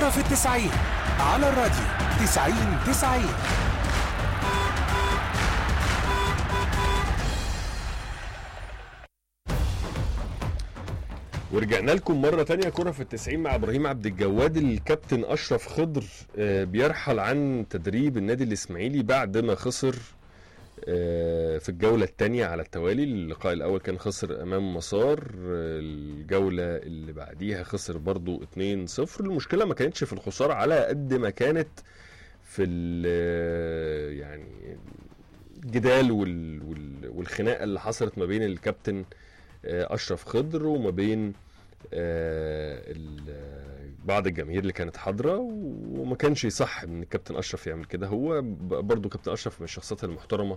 كرة في التسعين على الراديو 90-90. ورجعنا لكم مرة تانية كرة في التسعين مع إبراهيم عبد الجواد. الكابتن أشرف خضر بيرحل عن تدريب النادي الإسماعيلي بعد ما خسر في الجولة الثانية على التوالي. اللقاء الأول كان خسر أمام مسار، الجولة اللي بعديها خسر برضو 2-0. المشكلة ما كانتش في الخسارة على قد ما كانت في يعني الجدال والخناقة اللي حصلت ما بين الكابتن أشرف خضر وما بين بعض الجماهير اللي كانت حاضرة، وما كانش يصح ان الكابتن أشرف يعمل كده. هو برضو كابتن أشرف من الشخصيات المحترمة،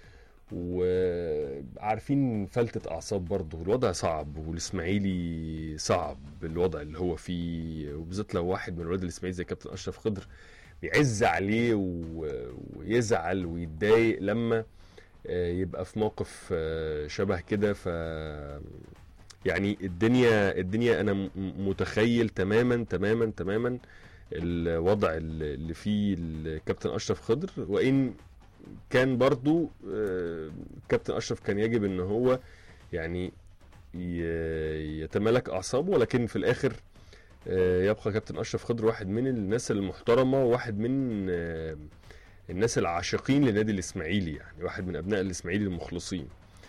وعارفين فلتة أعصاب برضو. الوضع صعب والإسماعيلي صعب الوضع اللي هو فيه، وبالذات لو واحد من الولاد الإسماعيلي زي كابتن أشرف خضر بيعز عليه ويزعل ويتضايق لما يبقى في موقف شبه كده. ف يعني الدنيا انا متخيل تماما الوضع اللي فيه الكابتن اشرف خضر، وان كان برضو كابتن اشرف كان يجب ان هو يعني يتمالك اعصابه، ولكن في الاخر يبقى كابتن اشرف خضر واحد من الناس المحترمه، وواحد من الناس العاشقين لنادي الإسماعيلي، يعني واحد من أبناء الإسماعيلي المخلصين.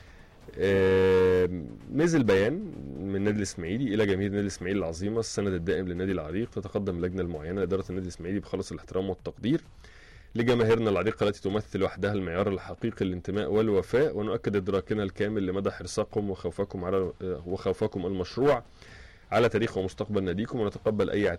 نزل بيان من النادي الإسماعيلي إلى جماهير النادي الإسماعيلي العظيمة: السند الدائم للنادي العريق. تتقدم اللجنة المعينة لإدارة النادي الإسماعيلي بخالص الاحترام والتقدير لجماهيرنا العريقة التي تمثل وحدها المعيار الحقيقي للانتماء والوفاء، ونؤكد إدراكنا الكامل لمدى حرصكم وخوفكم المشروع على تاريخ ومستقبل ناديكم، ونتقبل أي